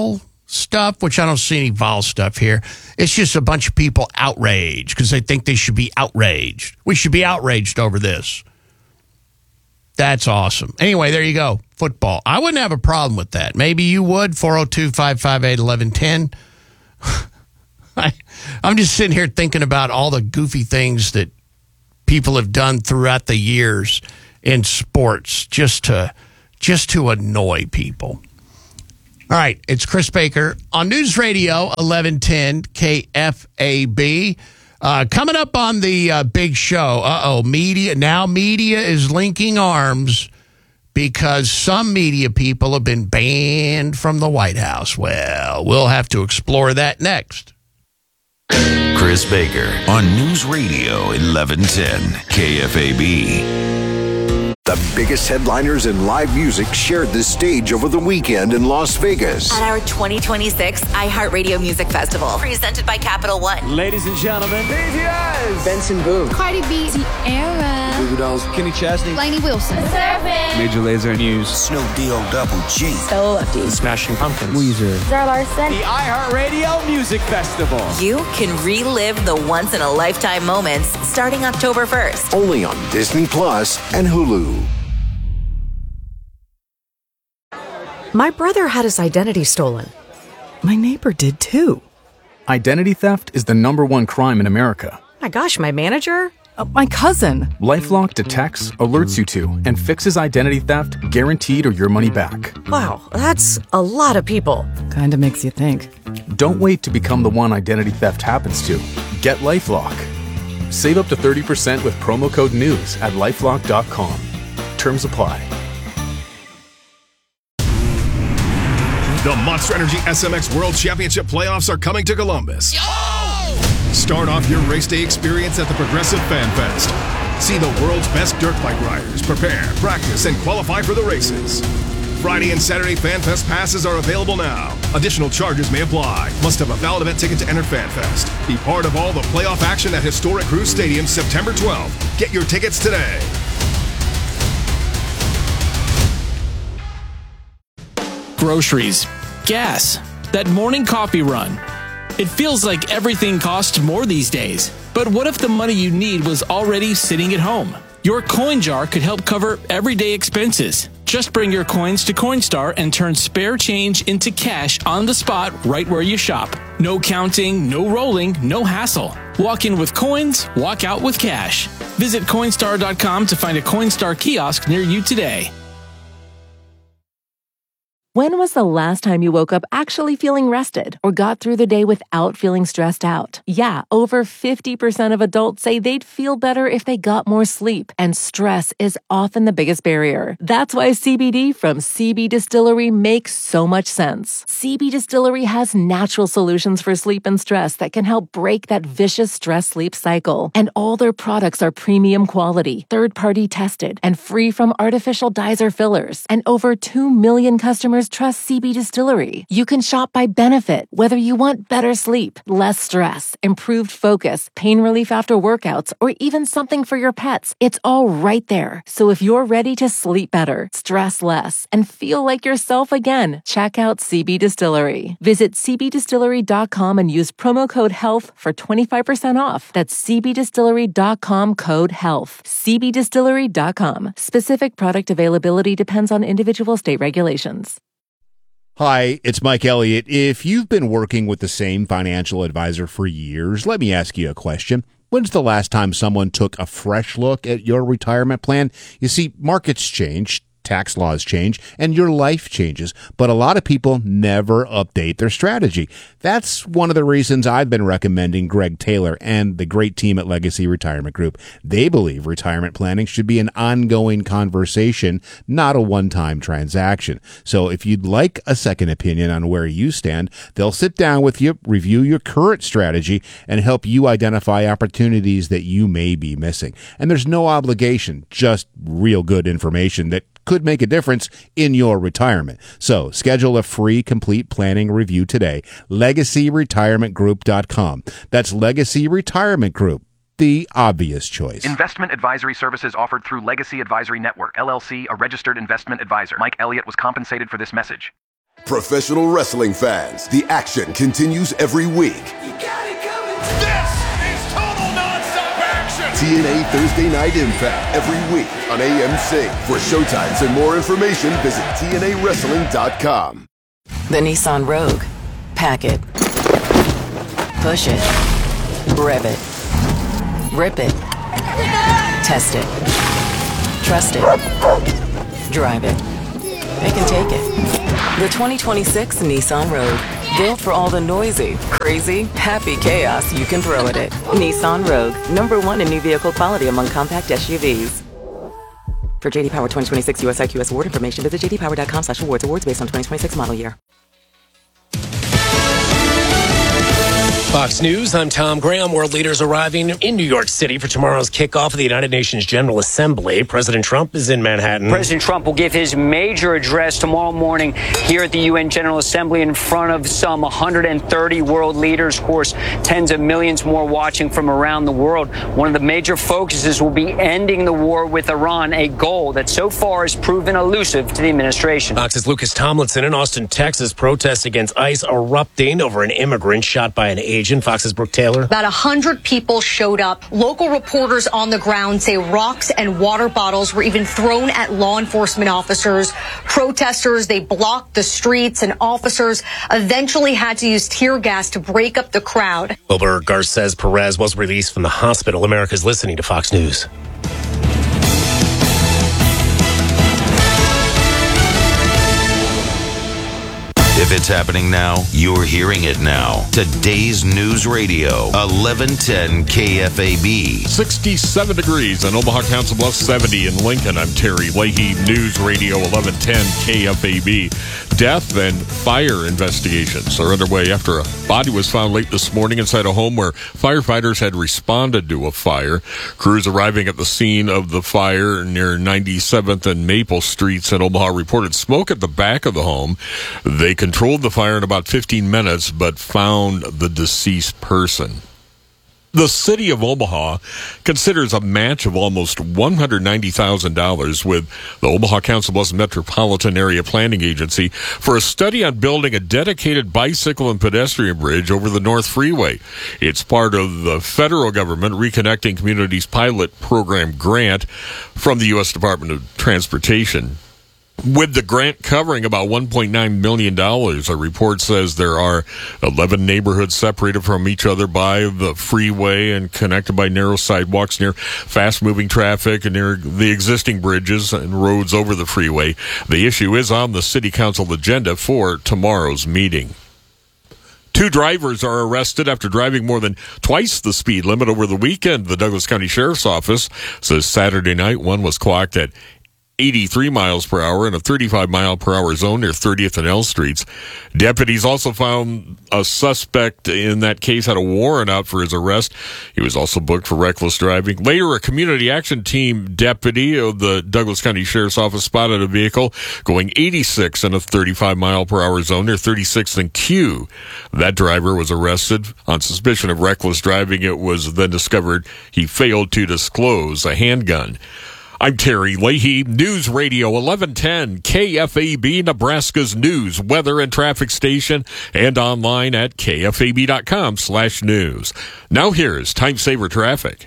[SPEAKER 1] stuff, which I don't see any Vol stuff here. It's just a bunch of people outraged because they think they should be outraged. We should be outraged over this. That's awesome. Anyway, there you go. Football. I wouldn't have a problem with that. Maybe you would. four oh two, five five eight, one one one zero. I, I'm just sitting here thinking about all the goofy things that people have done throughout the years in sports just to just to annoy people. All right, it's Chris Baker on News Radio eleven ten K F A B. Uh, coming up on the uh, big show, uh-oh, media, now media is linking arms because some media people have been banned from the White House. Well, we'll have to explore that next.
[SPEAKER 18] Chris Baker on News Radio eleven ten K F A B.
[SPEAKER 7] The biggest headliners in live music shared the stage over the weekend in Las Vegas.
[SPEAKER 3] At our twenty twenty-six iHeartRadio Music Festival, presented by Capital One.
[SPEAKER 8] Ladies and gentlemen, B T S,
[SPEAKER 9] Benson Boone, Cardi B, Tierra,
[SPEAKER 8] Goo Goo Dolls, Kenny Chesney,
[SPEAKER 9] Lainey Wilson, Surfing,
[SPEAKER 8] Major Lazer News,
[SPEAKER 5] Snoop D-O Double G,
[SPEAKER 9] So Lucky,
[SPEAKER 8] Smashing Pumpkins, Weezer,
[SPEAKER 9] Zara Larson,
[SPEAKER 8] the iHeartRadio Music Festival.
[SPEAKER 3] You can relive the once-in-a-lifetime moments starting October first.
[SPEAKER 7] Only on Disney Plus and Hulu.
[SPEAKER 17] My brother had his identity stolen. My neighbor did too.
[SPEAKER 19] Identity theft is the number one crime in America.
[SPEAKER 17] My gosh, my manager?
[SPEAKER 19] Uh, my cousin. LifeLock detects, alerts you to, and fixes identity theft guaranteed or your money back.
[SPEAKER 17] Wow, that's a lot of people.
[SPEAKER 20] Kinda makes you think.
[SPEAKER 19] Don't wait to become the one identity theft happens to. Get LifeLock. Save up to thirty percent with promo code NEWS at lifelock dot com. Terms apply.
[SPEAKER 23] The Monster Energy S M X World Championship playoffs are coming to Columbus. Yo! Start off your race day experience at the Progressive Fan Fest. See the world's best dirt bike riders prepare, practice, and qualify for the races. Friday and Saturday Fan Fest passes are available now. Additional charges may apply. Must have a valid event ticket to enter Fan Fest. Be part of all the playoff action at Historic Cruise Stadium September twelfth. Get your tickets today.
[SPEAKER 25] Groceries, gas, that morning coffee run. It feels like everything costs more these days. But what if the money you need was already sitting at home? Your coin jar could help cover everyday expenses. Just bring your coins to Coinstar and turn spare change into cash on the spot right where you shop. No counting, no rolling, no hassle. Walk in with coins, walk out with cash. Visit Coinstar dot com to find a Coinstar kiosk near you today.
[SPEAKER 26] When was the last time you woke up actually feeling rested or got through the day without feeling stressed out? Yeah, over fifty percent of adults say they'd feel better if they got more sleep, and stress is often the biggest barrier. That's why C B D from C B Distillery makes so much sense. C B Distillery has natural solutions for sleep and stress that can help break that vicious stress-sleep cycle. And all their products are premium quality, third-party tested, and free from artificial dyes or fillers. And over two million customers trust C B Distillery. You can shop by benefit, whether you want better sleep, less stress, improved focus, pain relief after workouts, or even something for your pets. It's all right there. So if you're ready to sleep better, stress less, and feel like yourself again, check out C B Distillery. Visit C B distillery dot com and use promo code HEALTH for twenty-five percent off. That's C B distillery dot com code HEALTH. C B distillery dot com. Specific product availability depends on individual state regulations.
[SPEAKER 27] Hi, it's Mike Elliott. If you've been working with the same financial advisor for years, let me ask you a question. When's the last time someone took a fresh look at your retirement plan? You see, markets change, tax laws change, and your life changes, but a lot of people never update their strategy. That's one of the reasons I've been recommending Greg Taylor and the great team at Legacy Retirement Group. They believe retirement planning should be an ongoing conversation, not a one-time transaction. So if you'd like a second opinion on where you stand, they'll sit down with you, review your current strategy, and help you identify opportunities that you may be missing. And there's no obligation, just real good information that could make a difference in your retirement. So schedule a free complete planning review today. legacy retirement group dot com. That's Legacy Retirement Group, the obvious choice.
[SPEAKER 28] Investment advisory services offered through Legacy Advisory Network, L L C, a registered investment advisor. Mike Elliott was compensated for this message.
[SPEAKER 4] Professional wrestling fans, the action continues every week.
[SPEAKER 6] This is total nonstop action!
[SPEAKER 4] T N A Thursday Night Impact every week on A M C. For showtimes and more information, visit T N A wrestling dot com.
[SPEAKER 10] The Nissan Rogue. Pack it. Push it. Rev it. Rip it. Test it. Trust it. Drive it. They can take it. The twenty twenty-six Nissan Rogue. Built for all the noisy, crazy, happy chaos you can throw at it. Nissan Rogue. Number one in new vehicle quality among compact S U Vs. For J D Power twenty twenty-six U S I Q S award information, visit j d power dot com slash awards. Awards based on twenty twenty-six model year.
[SPEAKER 11] Fox News, I'm Tom Graham. World leaders arriving in New York City for tomorrow's kickoff of the United Nations General Assembly. President Trump is in Manhattan.
[SPEAKER 12] President Trump will give his major address tomorrow morning here at the U N General Assembly in front of some one hundred thirty world leaders. Of course, tens of millions more watching from around the world. One of the major focuses will be ending the war with Iran, a goal that so far has proven elusive to the administration.
[SPEAKER 11] Fox's Lucas Tomlinson in Austin, Texas. Protests against ICE erupting over an immigrant shot by an agent. Fox's Brooke Taylor.
[SPEAKER 20] About one hundred people showed up. Local reporters on the ground say rocks and water bottles were even thrown at law enforcement officers. Protesters, they blocked the streets, and officers eventually had to use tear gas to break up the crowd.
[SPEAKER 11] Wilbur Garces Perez was released from the hospital. America's listening to Fox News.
[SPEAKER 18] If it's happening now, you're hearing it now. Today's News Radio, eleven ten K F A B.
[SPEAKER 21] sixty-seven degrees in Omaha, Council Bluffs, seventy in Lincoln. I'm Terry Leahy, News Radio eleven ten K F A B. Death and fire investigations are underway after a body was found late this morning inside a home where firefighters had responded to a fire. Crews arriving at the scene of the fire near ninety-seventh and Maple Streets in Omaha reported smoke at the back of the home. They controlled the fire in about fifteen minutes, but found the deceased person. The city of Omaha considers a match of almost one hundred ninety thousand dollars with the Omaha Council Bluffs Metropolitan Area Planning Agency for a study on building a dedicated bicycle and pedestrian bridge over the North Freeway. It's part of the federal government Reconnecting Communities pilot program grant from the U S Department of Transportation. With the grant covering about one point nine million dollars, a report says there are eleven neighborhoods separated from each other by the freeway and connected by narrow sidewalks near fast-moving traffic and near the existing bridges and roads over the freeway. The issue is on the City Council agenda for tomorrow's meeting. Two drivers are arrested after driving more than twice the speed limit over the weekend. The Douglas County Sheriff's Office says Saturday night one was clocked at eighty-three miles per hour in a thirty-five mile per hour zone near thirtieth and L Streets. Deputies also found a suspect in that case had a warrant out for his arrest. He was also booked for reckless driving. Later, a community action team deputy of the Douglas County Sheriff's Office spotted a vehicle going eighty-six in a thirty-five mile per hour zone near thirty-sixth and Q. That driver was arrested on suspicion of reckless driving. It was then discovered he failed to disclose a handgun. I'm Terry Leahy, News Radio eleven ten K F A B, Nebraska's news, weather, and traffic station, and online at K F A B dot com slash news. Now here's Time Saver Traffic.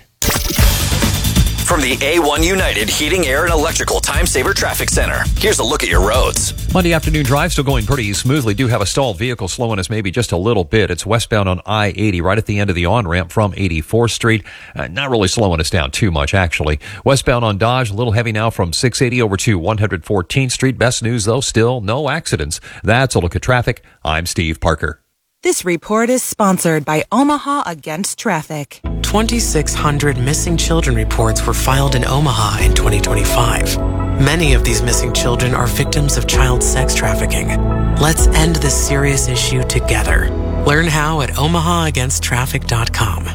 [SPEAKER 22] From the A one United Heating, Air, and Electrical Time Saver Traffic Center, here's a look at your roads.
[SPEAKER 29] Monday afternoon drive still going pretty smoothly. Do have a stalled vehicle slowing us maybe just a little bit. It's westbound on I eighty right at the end of the on-ramp from eighty-fourth Street. Uh, not really slowing us down too much, actually. Westbound on Dodge, a little heavy now from six eighty over to one hundred fourteenth Street. Best news, though, still no accidents. That's a look at traffic. I'm Steve Parker.
[SPEAKER 30] This report is sponsored by Omaha Against Traffic.
[SPEAKER 31] twenty-six hundred missing children reports were filed in Omaha in twenty twenty-five. Many of these missing children are victims of child sex trafficking. Let's end this serious issue together. Learn how at omaha against traffic dot com.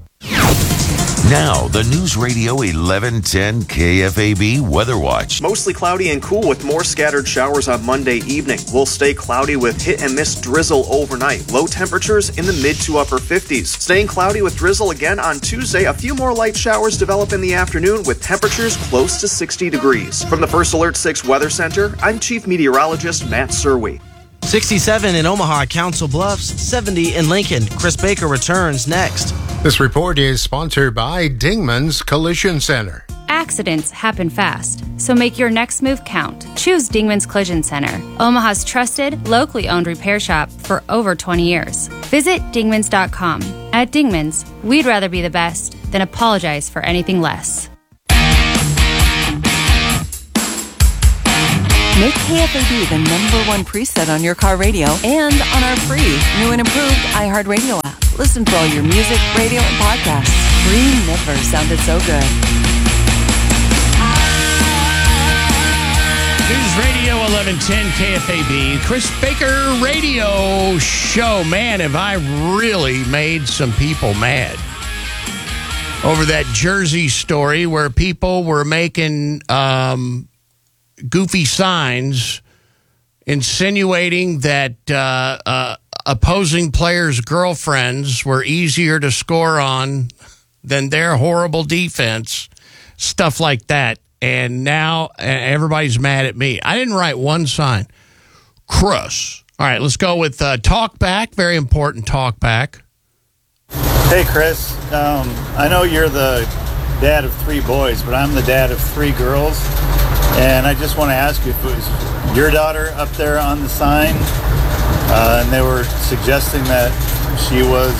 [SPEAKER 18] Now, the News Radio eleven ten K F A B Weather Watch.
[SPEAKER 24] Mostly cloudy and cool with more scattered showers on Monday evening. We'll stay cloudy with hit and miss drizzle overnight. Low temperatures in the mid to upper fifties. Staying cloudy with drizzle again on Tuesday. A few more light showers develop in the afternoon with temperatures close to sixty degrees. From the First Alert six Weather Center, I'm Chief Meteorologist Matt Serwe.
[SPEAKER 1] sixty-seven in Omaha, Council Bluffs, seventy in Lincoln. Chris Baker returns next.
[SPEAKER 2] This report is sponsored by Dingman's Collision Center.
[SPEAKER 3] Accidents happen fast, so make your next move count. Choose Dingman's Collision Center, Omaha's trusted, locally owned repair shop for over twenty years. Visit dingmans dot com. At Dingman's, we'd rather be the best than apologize for anything less.
[SPEAKER 5] Make K F A B the number one preset on your car radio and on our free, new and improved iHeartRadio app. Listen to all your music, radio, and podcasts. Free never sounded so good.
[SPEAKER 7] News Radio eleven ten K F A B, Chris Baker Radio Show. Man, have I really made some people mad over that Jersey story where people were making um, goofy signs insinuating that uh, uh, opposing players' girlfriends were easier to score on than their horrible defense, stuff like that. And now everybody's mad at me. I didn't write one sign. Chris. All right, let's go with uh, talk back. Very important talk back.
[SPEAKER 8] Hey, Chris. Um, I know you're the dad of three boys, but I'm the dad of three girls. And I just want to ask you if it was your daughter up there on the sign, uh, and they were suggesting that she was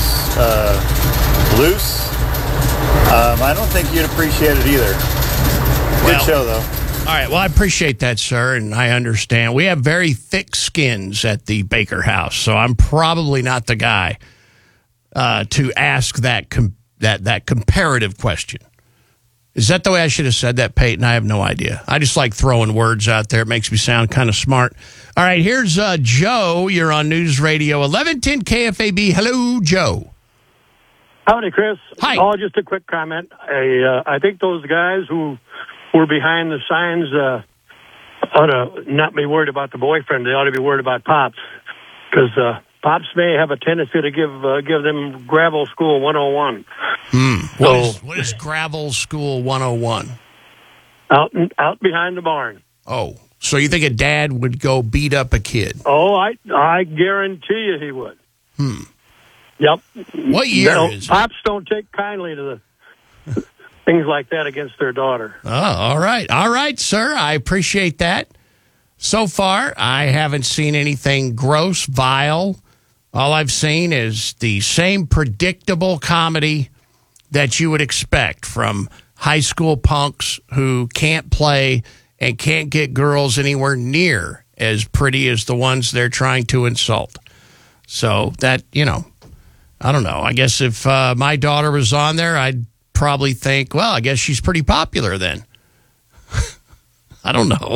[SPEAKER 8] uh, loose. Um, I don't think you'd appreciate it either. Good
[SPEAKER 7] well,
[SPEAKER 8] show, though.
[SPEAKER 7] All right. Well, I appreciate that, sir, and I understand. We have very thick skins at the Baker house, so I'm probably not the guy uh, to ask that com- that that comparative question. Is that the way I should have said that, Peyton? I have no idea. I just like throwing words out there. It makes me sound kind of smart. All right, here's uh, Joe. You're on News Radio eleven ten K F A B. Hello, Joe.
[SPEAKER 9] Howdy, Chris.
[SPEAKER 7] Hi.
[SPEAKER 9] Oh, just a quick comment. I uh, I think those guys who were behind the signs uh, ought to not be worried about the boyfriend. They ought to be worried about Pops, because uh, Pops may have a tendency to give uh, give them Gravel School one oh one.
[SPEAKER 7] Hmm.
[SPEAKER 9] So,
[SPEAKER 7] what, is, what is Gravel School one oh one?
[SPEAKER 9] Out out behind the barn.
[SPEAKER 7] Oh, so you think a dad would go beat up a kid?
[SPEAKER 9] Oh, I I guarantee you he would.
[SPEAKER 7] Hmm.
[SPEAKER 9] Yep.
[SPEAKER 7] What year
[SPEAKER 9] no,
[SPEAKER 7] is it?
[SPEAKER 9] Pops don't take kindly to the things like that against their daughter.
[SPEAKER 7] Oh, all right. All right, sir. I appreciate that. So far, I haven't seen anything gross, vile. All I've seen is the same predictable comedy that you would expect from high school punks who can't play and can't get girls anywhere near as pretty as the ones they're trying to insult. So that, you know, I don't know. I guess if uh, my daughter was on there, I'd probably think, well, I guess she's pretty popular then. I don't know.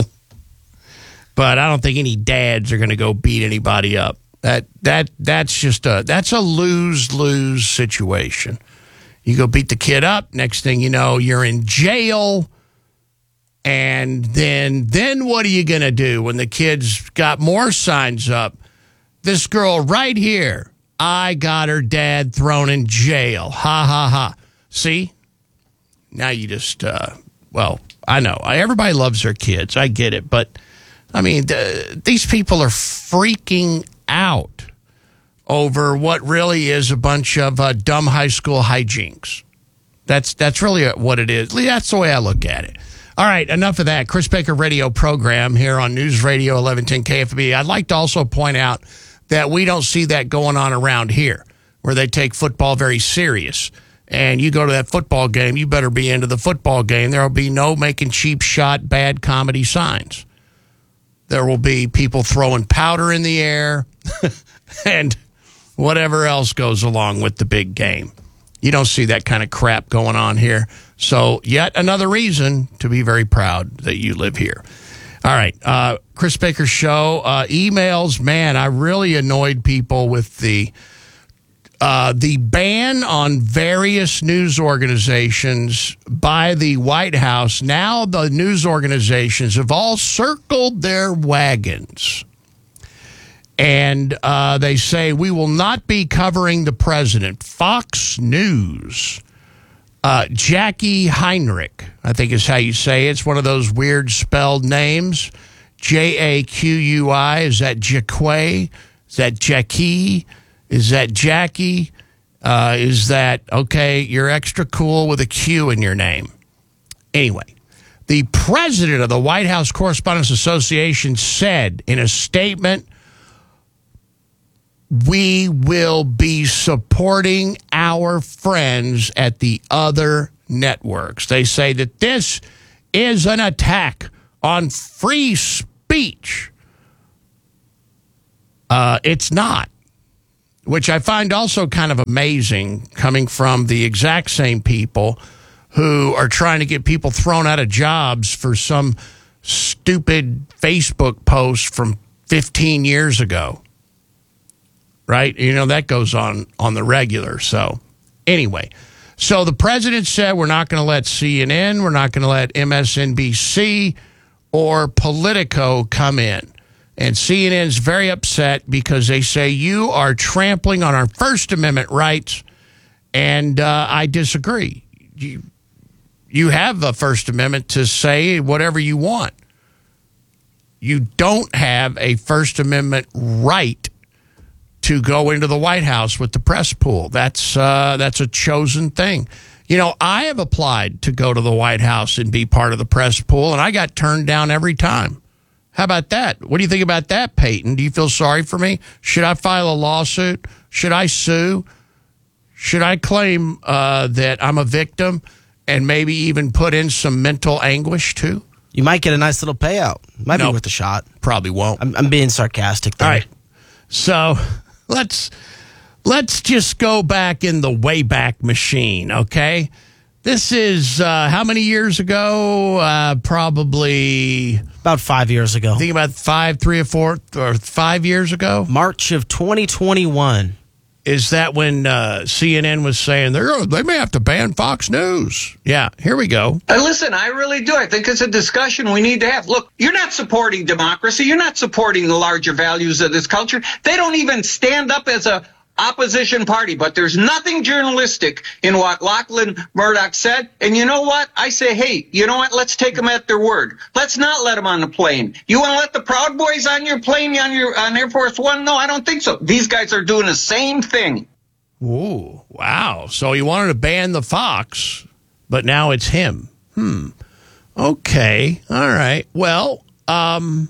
[SPEAKER 7] But I don't think any dads are going to go beat anybody up. That that that's just a that's a lose-lose situation. You go beat the kid up, next thing you know, you're in jail. And then then what are you going to do when the kid's got more signs up? This girl right here, I got her dad thrown in jail. Ha, ha, ha. See? Now you just, uh, well, I know. Everybody loves their kids. I get it. But, I mean, the, these people are freaking out over what really is a bunch of uh, dumb high school hijinks. That's, that's really what it is. That's the way I look at it. All right, enough of that. Chris Baker radio program here on News Radio eleven ten K F B. I'd like to also point out that we don't see that going on around here, where they take football very serious. And you go to that football game, you better be into the football game. There will be no making cheap shot, bad comedy signs. There will be people throwing powder in the air and whatever else goes along with the big game. You don't see that kind of crap going on here. So yet another reason to be very proud that you live here. All right, uh, Chris Baker Show, uh, emails. Man, I really annoyed people with the uh, the ban on various news organizations by the White House. Now the news organizations have all circled their wagons. And uh, they say, we will not be covering the president. Fox News. Uh, Jackie Heinrich, I think is how you say it. It's one of those weird spelled names. J A Q U I? Is that Jaquay? Is that Jackie? Is that Jackie? Uh, is that, okay, you're extra cool with a Q in your name. Anyway, the president of the White House Correspondents Association said in a statement, we will be supporting our friends at the other networks. They say that this is an attack on free speech. Uh, it's not, which I find also kind of amazing coming from the exact same people who are trying to get people thrown out of jobs for some stupid Facebook post from fifteen years ago. Right? You know, that goes on on the regular. So anyway, so the president said we're not going to let C N N, we're not going to let M S N B C or Politico come in. And C N N's very upset because they say you are trampling on our First Amendment rights, and uh, I disagree. You, you have a First Amendment to say whatever you want. You don't have a First Amendment right to go into the White House with the press pool. That's uh, that's a chosen thing. You know, I have applied to go to the White House and be part of the press pool, and I got turned down every time. How about that? What do you think about that, Peyton? Do you feel sorry for me? Should I file a lawsuit? Should I sue? Should I claim uh, that I'm a victim and maybe even put in some mental anguish, too?
[SPEAKER 1] You might get a nice little payout. Might
[SPEAKER 7] Nope.
[SPEAKER 1] be worth a shot.
[SPEAKER 7] Probably won't.
[SPEAKER 1] I'm, I'm being sarcastic there.
[SPEAKER 7] All right. So let's let's just go back in the Wayback Machine, okay? This is uh, how many years ago? Uh, probably
[SPEAKER 1] about five years ago.
[SPEAKER 7] I think about five, three or four, or five years ago.
[SPEAKER 1] March of twenty twenty-one.
[SPEAKER 7] Is that when uh, C N N was saying they're they may have to ban Fox News? Yeah, here we go.
[SPEAKER 13] Uh, listen, I really do. I think it's a discussion we need to have. Look, you're not supporting democracy. You're not supporting the larger values of this culture. They don't even stand up as a opposition party, but there's nothing journalistic in what Lachlan Murdoch said. And you know what? I say, hey, you know what? Let's take them at their word. Let's not let them on the plane. You want to let the Proud Boys on your plane, on your on Air Force One? No, I don't think so. These guys are doing the same thing.
[SPEAKER 7] Ooh, wow. So he wanted to ban the Fox, but now it's him. Hmm. Okay. All right. Well, um,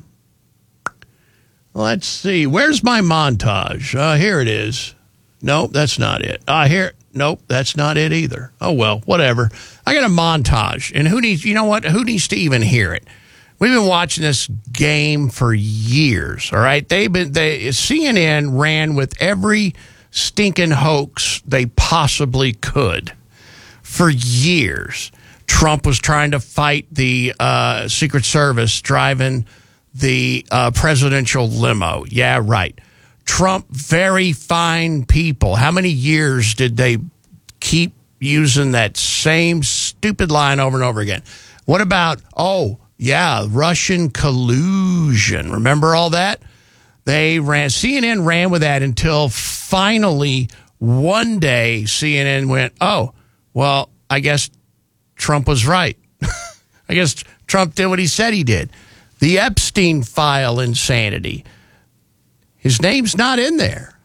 [SPEAKER 7] let's see. Where's my montage? Uh, here it is. Nope, that's not it. Uh, here, nope, that's not it either. Oh, well, whatever. I got a montage, and who needs, you know what, who needs to even hear it? We've been watching this game for years, all right? They've been, they, C N N ran with every stinking hoax they possibly could for years. Trump was trying to fight the uh, Secret Service driving the uh, presidential limo. Yeah, right. Trump, very fine people. How many years did they keep using that same stupid line over and over again? What about, oh, yeah, Russian collusion. Remember all that? They ran, C N N ran with that until finally one day C N N went, oh, well, I guess Trump was right. I guess Trump did what he said he did. The Epstein file insanity. His name's not in there.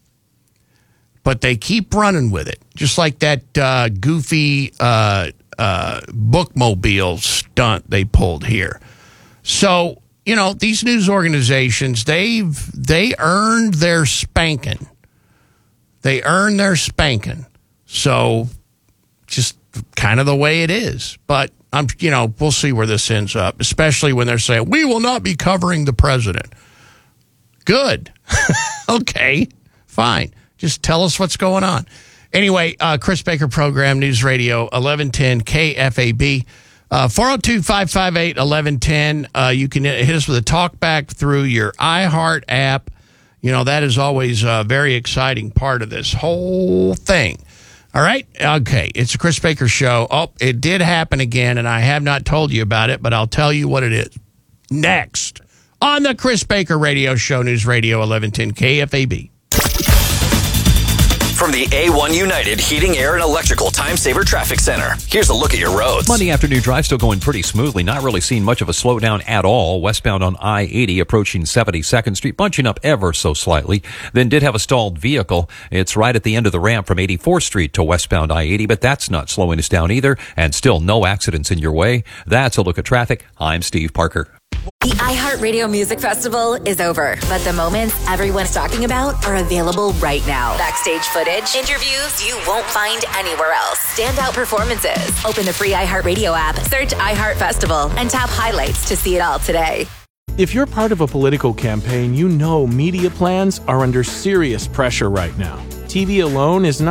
[SPEAKER 7] But they keep running with it. Just like that uh, goofy uh, uh, bookmobile stunt they pulled here. So, you know, these news organizations, they've they earned their spanking. They earned their spanking. So, just kind of the way it is. But, I'm, you know, we'll see where this ends up, especially when they're saying, we will not be covering the president. Good. Okay, fine. Just tell us what's going on. Anyway, uh, Chris Baker Program, News Radio, eleven ten K F A B. Uh, four oh two, five five eight, eleven ten. Uh, you can hit us with a talkback through your iHeart app. You know, that is always a very exciting part of this whole thing. All right? Okay, it's a Chris Baker Show. Oh, it did happen again, and I have not told you about it, but I'll tell you what it is next on the Chris Baker Radio Show, News Radio, eleven ten K F A B.
[SPEAKER 22] From the A one United Heating, Air, and Electrical Time Saver Traffic Center, here's a look at your roads.
[SPEAKER 29] Monday afternoon drive still going pretty smoothly. Not really seeing much of a slowdown at all. Westbound on I eighty approaching seventy-second Street, bunching up ever so slightly. Then did have a stalled vehicle. It's right at the end of the ramp from eighty-fourth Street to westbound I eighty, but that's not slowing us down either. And still no accidents in your way. That's a look at traffic. I'm Steve Parker.
[SPEAKER 6] The iHeartRadio Music Festival is over, but the moments everyone's talking about are available right now. Backstage footage, interviews you won't find anywhere else, standout performances. Open the free iHeartRadio app, search iHeart Festival, and tap highlights to see it all today.
[SPEAKER 14] If you're part of a political campaign, you know media plans are under serious pressure right now. T V alone is not